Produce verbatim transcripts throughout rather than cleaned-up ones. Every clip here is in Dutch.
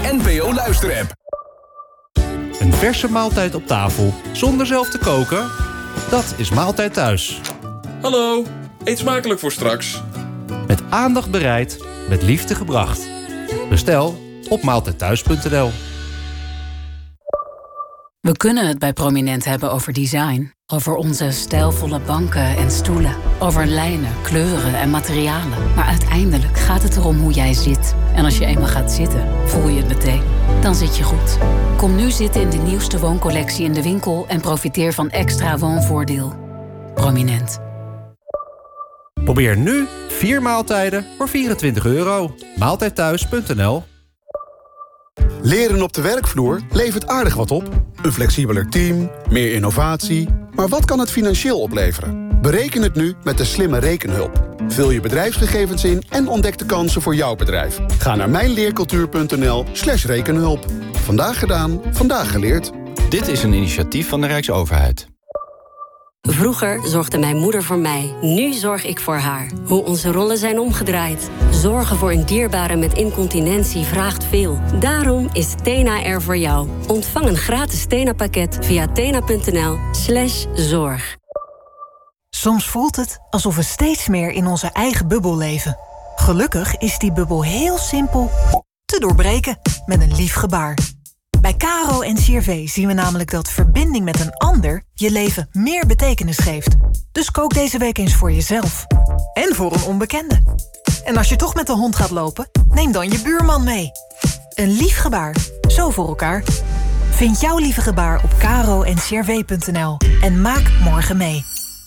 N P O Luisterapp. Een verse maaltijd op tafel, zonder zelf te koken? Dat is Maaltijd Thuis. Hallo, eet smakelijk voor straks. Met aandacht bereid, met liefde gebracht. Bestel op maaltijdthuis punt n l. We kunnen het bij Prominent hebben over design. Over onze stijlvolle banken en stoelen. Over lijnen, kleuren en materialen. Maar uiteindelijk gaat het erom hoe jij zit. En als je eenmaal gaat zitten, voel je het meteen. Dan zit je goed. Kom nu zitten in de nieuwste wooncollectie in de winkel... en profiteer van extra woonvoordeel. Prominent. Probeer nu vier maaltijden voor vierentwintig euro. maaltijdthuis punt n l. Leren op de werkvloer levert aardig wat op. Een flexibeler team, meer innovatie. Maar wat kan het financieel opleveren? Bereken het nu met de slimme rekenhulp. Vul je bedrijfsgegevens in en ontdek de kansen voor jouw bedrijf. Ga naar mijnleercultuur punt n l slash rekenhulp. Vandaag gedaan, vandaag geleerd. Dit is een initiatief van de Rijksoverheid. Vroeger zorgde mijn moeder voor mij. Nu zorg ik voor haar. Hoe onze rollen zijn omgedraaid. Zorgen voor een dierbare met incontinentie vraagt veel. Daarom is Tena er voor jou. Ontvang een gratis Tena-pakket via tena punt n l slash zorg. Soms voelt het alsof we steeds meer in onze eigen bubbel leven. Gelukkig is die bubbel heel simpel te doorbreken met een lief gebaar. Bij Caro en C R V zien we namelijk dat verbinding met een ander je leven meer betekenis geeft. Dus kook deze week eens voor jezelf. En voor een onbekende. En als je toch met de hond gaat lopen, neem dan je buurman mee. Een lief gebaar. Zo voor elkaar. Vind jouw lieve gebaar op caro en c r v punt n l en maak morgen mee.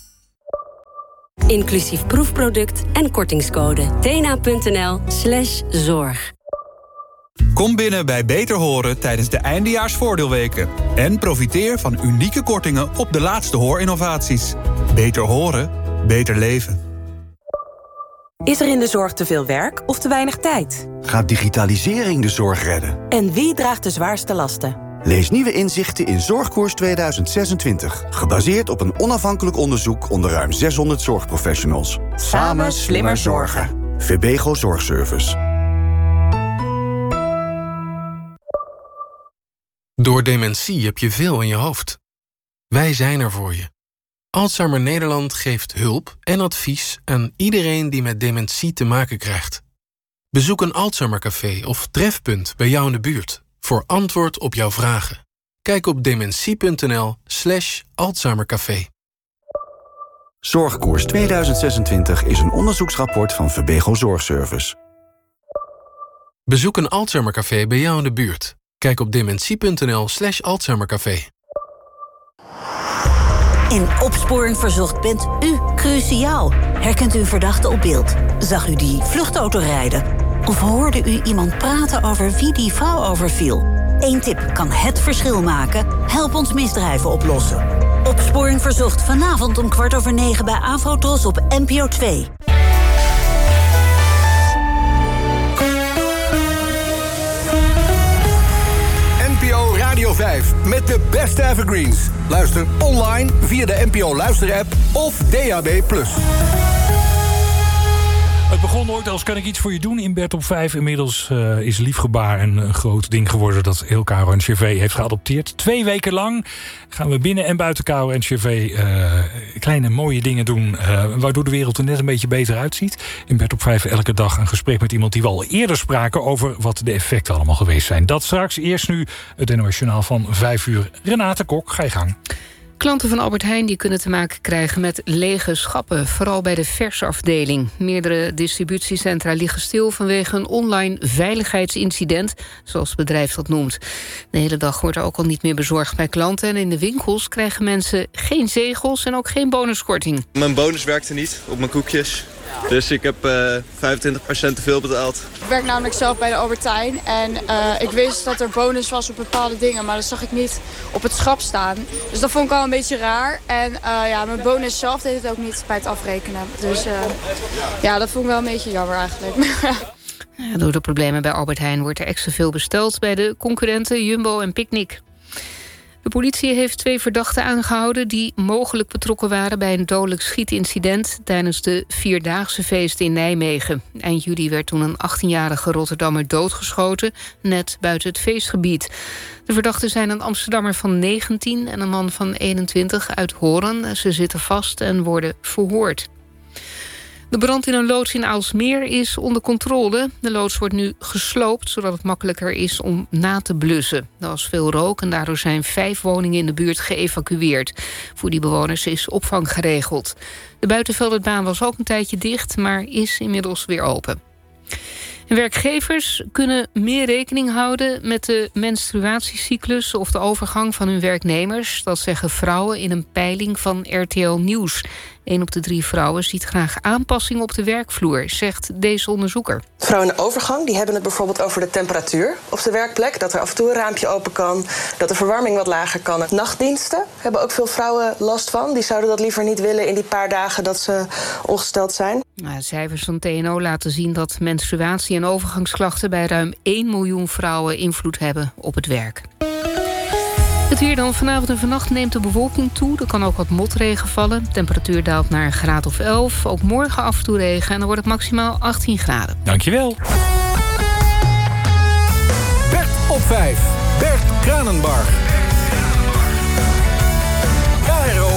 Inclusief proefproduct en kortingscode. tena punt n l slash zorg. Kom binnen bij Beter Horen tijdens de eindejaarsvoordeelweken. En profiteer van unieke kortingen op de laatste hoorinnovaties. Beter horen, beter leven. Is er in de zorg te veel werk of te weinig tijd? Gaat digitalisering de zorg redden? En wie draagt de zwaarste lasten? Lees nieuwe inzichten in Zorgkoers tweeduizend zesentwintig. Gebaseerd op een onafhankelijk onderzoek onder ruim zeshonderd zorgprofessionals. Samen slimmer zorgen. Verbego Zorgservice. Door dementie heb je veel in je hoofd. Wij zijn er voor je. Alzheimer Nederland geeft hulp en advies aan iedereen die met dementie te maken krijgt. Bezoek een Alzheimercafé of trefpunt bij jou in de buurt voor antwoord op jouw vragen. Kijk op dementie punt n l slash Alzheimercafé. Zorgkoers tweeduizend zesentwintig is een onderzoeksrapport van Verbego Zorgservice. Bezoek een Alzheimercafé bij jou in de buurt. Kijk op dementie punt n l slash Alzheimercafé. In Opsporing Verzocht bent u cruciaal. Herkent u een verdachte op beeld? Zag u die vluchtauto rijden? Of hoorde u iemand praten over wie die vrouw overviel? Eén tip kan het verschil maken. Help ons misdrijven oplossen. Opsporing Verzocht vanavond om kwart over negen bij Afrotros op N P O twee. N P O Radio vijf met de beste evergreens. Luister online via de N P O Luisterapp of D A B plus. Het begon ooit als kan ik iets voor je doen in bed op vijf. Inmiddels uh, is liefgebaar een, een groot ding geworden dat heel Caro en C R V heeft geadopteerd. Twee weken lang gaan we binnen en buiten Caro en C R V uh, kleine mooie dingen doen, Uh, waardoor de wereld er net een beetje beter uitziet. In bed op vijf elke dag een gesprek met iemand die we al eerder spraken over wat de effecten allemaal geweest zijn. Dat straks. Eerst nu het N O S-journaal van vijf uur. Renate Kok, ga je gang. Klanten van Albert Heijn die kunnen te maken krijgen met lege schappen, vooral bij de versafdeling. Meerdere distributiecentra liggen stil vanwege een online veiligheidsincident, zoals het bedrijf dat noemt. De hele dag wordt er ook al niet meer bezorgd bij klanten en in de winkels krijgen mensen geen zegels en ook geen bonuskorting. Mijn bonus werkte niet op mijn koekjes. Dus ik heb uh, vijfentwintig procent te veel betaald. Ik werk namelijk zelf bij de Albert Heijn. En uh, ik wist dat er bonus was op bepaalde dingen. Maar dat zag ik niet op het schap staan. Dus dat vond ik al een beetje raar. En uh, ja, mijn bonus zelf deed het ook niet bij het afrekenen. Dus uh, ja, dat vond ik wel een beetje jammer eigenlijk. Ja, door de problemen bij Albert Heijn wordt er extra veel besteld bij de concurrenten Jumbo en Picnic. De politie heeft twee verdachten aangehouden die mogelijk betrokken waren bij een dodelijk schietincident tijdens de Vierdaagse feesten in Nijmegen. Eind juli werd toen een achttienjarige Rotterdammer doodgeschoten, net buiten het feestgebied. De verdachten zijn een Amsterdammer van negentien en een man van eenentwintig uit Hoorn. Ze zitten vast en worden verhoord. De brand in een loods in Aalsmeer is onder controle. De loods wordt nu gesloopt, zodat het makkelijker is om na te blussen. Er was veel rook en daardoor zijn vijf woningen in de buurt geëvacueerd. Voor die bewoners is opvang geregeld. De buitenveldbaan was ook een tijdje dicht, maar is inmiddels weer open. En werkgevers kunnen meer rekening houden met de menstruatiecyclus of de overgang van hun werknemers. Dat zeggen vrouwen in een peiling van R T L Nieuws. Een op de drie vrouwen ziet graag aanpassing op de werkvloer, zegt deze onderzoeker. Vrouwen in de overgang die hebben het bijvoorbeeld over de temperatuur op de werkplek. Dat er af en toe een raampje open kan, dat de verwarming wat lager kan. Nachtdiensten hebben ook veel vrouwen last van. Die zouden dat liever niet willen in die paar dagen dat ze ongesteld zijn. Nou, cijfers van T N O laten zien dat menstruatie- en overgangsklachten bij ruim één miljoen vrouwen invloed hebben op het werk. Het weer dan. Vanavond en vannacht neemt de bewolking toe. Er kan ook wat motregen vallen. De temperatuur daalt naar een graad of elf. Ook morgen af en toe regen en dan wordt het maximaal achttien graden. Dankjewel. Bert op vijf. Bert Kranenbarg.